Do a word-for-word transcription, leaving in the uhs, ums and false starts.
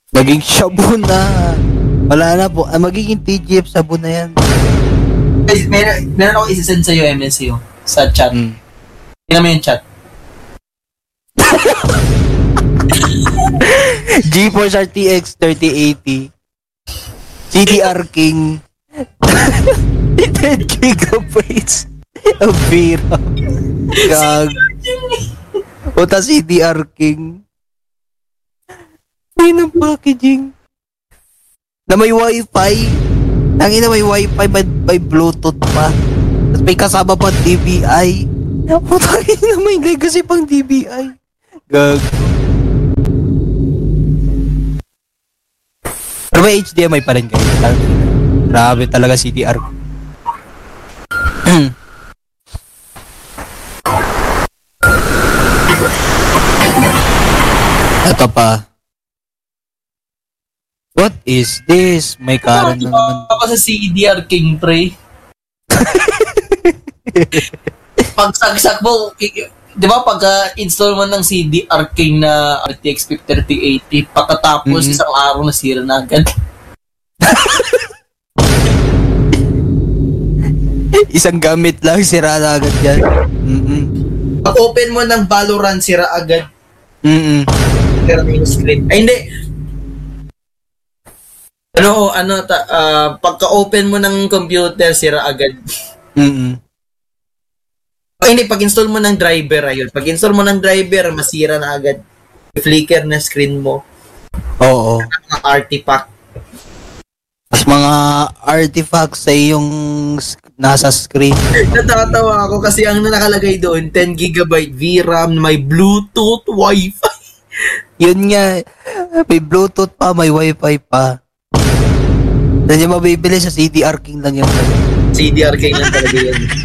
Naging shabu na. Wala na po. Ah, magiging T G F shabu na yan. Guys, meron, meron ako isasend sa'yo, M S U, sa chat. Mm. Tingnan mo yung chat. GeForce R T X thirty eighty. C D R King. ten gigabytes of VRAM. Gag. Puta C D R King. Ay, ng packaging. Na may wifi. Nangin na may wifi by, by Bluetooth pa. Tapos may kasama pa D V I. Puta na may legacy pang D V I. Gag. Pero may H D M I pa rin guys. Grabe talaga C D R. Ito pa. What is this? May karan na naman. Ako sa C D R King, pre. Pagsagsak mo, i- di ba pagka-install mo ng C D R King na R T X thirty eighty, pagkatapos Mhm. isang araw nasira na agad. Isang gamit lang, sira na agad yan. Mm-mm. Pag open mo ng Valorant, sira agad. Mm-mm. Sira na yung screen. Ay, hindi. Ano, ano, ta, ah, pagka-open mo ng computer, sira agad. Mm-mm. Ay, hindi, pag-install mo ng driver, ayun. Pag-install mo ng driver, masira na agad. Flicker na screen mo. Oo. Mga artifact. Mas mga artifacts ay yung s- nasa screen. Natatawa ako kasi ang nakalagay doon, ten gigabyte VRAM, may Bluetooth, Wi-Fi. Yun nga, may Bluetooth pa, may Wi-Fi pa. Hindi mabibili sa C D R King lang yun. C D R K lang talaga yun.